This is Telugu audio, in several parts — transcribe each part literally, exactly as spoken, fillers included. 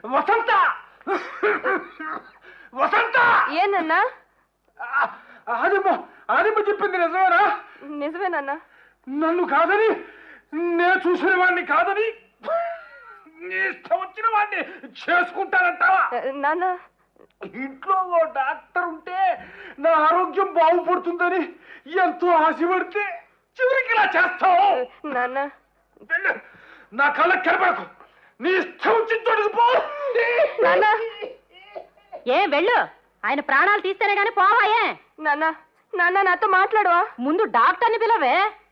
వసంత వసంత ఏనన్నా? ఆదిమ్మ ఆదిమ్మ చెప్పింది నిజమేనా? నిజమేనన్నా. నన్ను కాదని, నేను చూసిన వాడిని కాదని, నీ ఇష్టం వచ్చిన వాడిని చేసుకుంటానంటావా? నాన్న, ఇంట్లో ఓ డాక్టర్ ఉంటే నా ఆరోగ్యం బాగుపడుతుందని ఎంతో ఆశపడితే చివరికి ఇలా చేస్తావు. నాన్న, నా కళ్ళకి కనపడకు. నీ ఇష్టం వచ్చిన చోటుకు పో. నాన్న, ఏ వెళ్ళు, ఆయన ప్రాణాలు తీస్తేనే గాని పోవాయే. నాన్న, నాన్న నాతో మాట్లాడవా? ముందు డాక్టర్ని పిలవే.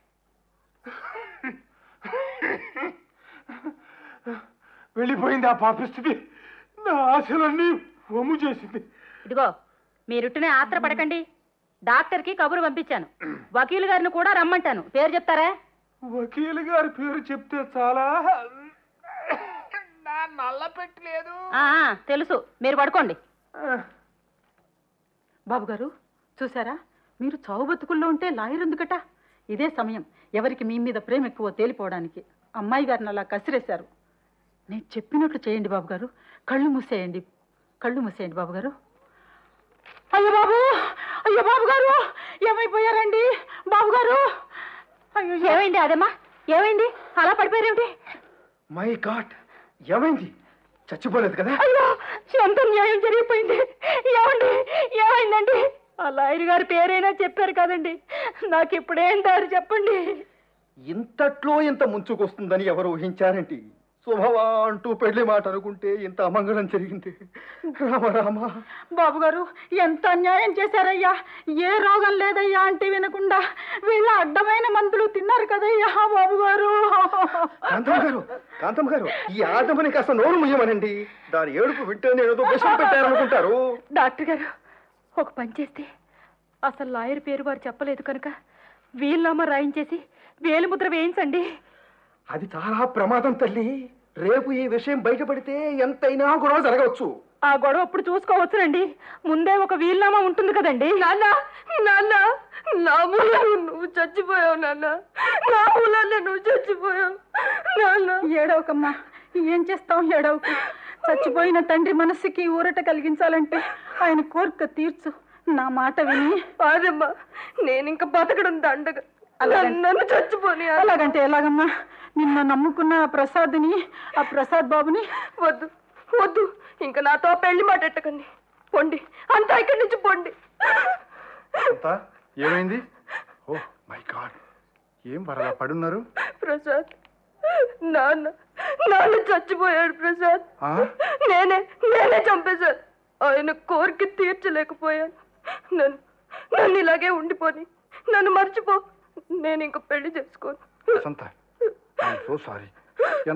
వెళ్ళిపోయింది ఆ పాపిస్తుంది. నా ఆశలన్నీ వమ్ము చేసింది. ఇదిగో, మీరుట్టునే ఆత్ర పడకండి. డాక్టర్కి కబురు పంపించాను. వకీలు గారిని కూడా రమ్మంటాను. పేరు చెప్తారా? వకీలు గారి పేరు చెప్తే చాలా. నా నల్ల పెట్టలేదు. తెలుసు, మీరు పడుకోండి. బాబు గారు చూసారా, మీరు చావు బతుకుల్లో ఉంటే లాయర్ ఎందుకట? ఇదే సమయం ఎవరికి మీ మీద ప్రేమ ఎక్కువ తేలిపోవడానికి. అమ్మాయి గారిని అలా కసిరేశారు. నేను చెప్పినట్లు చేయండి బాబు గారు. కళ్ళు మూసేయండి, కళ్ళు మూసేయండి బాబు గారు. అయ్యో బాబు, అయ్యో బాబు గారు, ఏమైపోయారండి బాబు గారు? అయ్యో, ఏమైంది అదమ్మా? ఏమైంది? అలా పడిపోయారేమిటి? మై గాడ్, ఏమైంది? చచ్చిపోలేదు కదా? అయ్యో, ఎంత న్యాయం జరిగిపోయింది. ఏమండి, ఏమైందండి? ఆ లాయర్ గారి పేరైనా చెప్పారు కదండి, నాకు ఇప్పుడేం దారి చెప్పండి. ఇంతట్లో ఇంత ముంచుకొస్తుందని ఎవరు ఊహించారంటే? శుభవా అంటూ పెళ్లి మాట అనుకుంటే ఇంత అమంగళం జరిగింది. రామ రామ. బాబు గారు ఎంత అన్యాయం చేశారయ్యా. ఏ రోగం లేదయ్యా అంటే వినకుండా వీళ్ళ అడ్డమైన మందులు తిన్నారు కదయ్యా బాబు గారు. కాంతమ్మ గారు, కాంతమ్మ గారు, ఈ ఆదమని కాస్త నోరు ముయ్యమనండి. దాని ఏడుపు వింటే నేను ఏదో విషయం పెట్టారనుకుంటారు. డాక్టర్ గారు, ఒక పని చేస్తే, అసలు లాయర్ పేరు వారు చెప్పలేదు కనుక వీళ్ళమ్మ రాయించేసి వేలిముద్ర వేయించండి. అది చాలా ప్రమాదం తల్లి. రేపు ఈ విషయం బయటపడితే ఎంతైనా గొడవ జరగవచ్చు. ఆ గొడవ అప్పుడు చూసుకోవచ్చునండి. ముందే ఒక వీలునామా ఉంటుంది కదండి. నాన్న, నాన్న, నా మూలాన నువ్వు చచ్చిపోయావు నాన్న. నా మూలాన నువ్వు చచ్చిపోయావు నాన్న. ఏడవకమ్మా, ఏం చేస్తాం ఏడవకు. చచ్చిపోయిన తండ్రి మనస్సుకి ఊరట కలిగించాలంటే ఆయన కోరిక తీర్చు. నా మాట విని. అదమ్మా, నేను ఇంకా బతకడం దండగా. నన్ను చచ్చిపోని. అలాగంటే ఎలాగమ్మా? నిన్న నమ్ముకున్న ఆ ప్రసాద్ని, ఆ ప్రసాద్ బాబుని. వద్దు వద్దు, ఇంకా నాతో పెళ్లి మాట ఎట్టకండి. పొండి, అంతా ఇక్కడి నుంచి పొండి. ఏమైంది? ఓ మై గాడ్, ఏం వరలా పడున్నారు? ప్రసాద్, నాన్న నాన్న చచ్చిపోయాడు ప్రసాద్. నేనే నేనే చంపేశాను. ఆయన కోరిక తీర్చలేకపోయాను. నన్ను నన్ను ఇలాగే ఉండిపోని, నన్ను మర్చిపో. నేను ఇంక పెళ్లి చేసుకోను. వసంత, ఐ యామ్ సో సారీ.